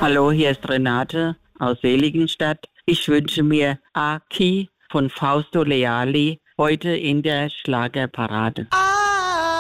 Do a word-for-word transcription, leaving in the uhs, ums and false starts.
Hallo, hier ist Renate aus Seligenstadt. Ich wünsche mir Aki von Fausto Leali heute in der Schlagerparade.